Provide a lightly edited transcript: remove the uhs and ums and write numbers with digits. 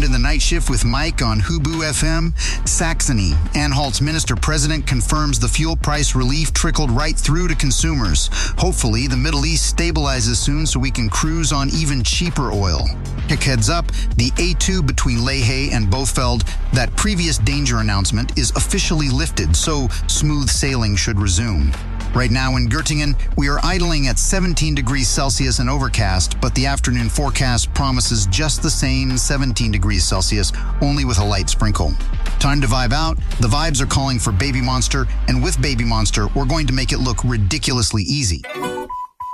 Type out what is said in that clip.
in the night shift with Mike on Hubu FM. Saxony, Anhalt's minister-president, confirms the fuel price relief trickled right through to consumers. Hopefully, the Middle East stabilizes soon so we can cruise on even cheaper oil. Kick heads up, the A2 between Lehe and Bofeld, that previous danger announcement is officially lifted, so smooth sailing should resume. Right now in Göttingen, we are idling at 17 degrees Celsius and overcast, but the afternoon forecast promises just the same 17 degrees Celsius, only with a light sprinkle. Time to vibe out. The vibes are calling for Baby Monster, and with Baby Monster, we're going to make it look ridiculously easy.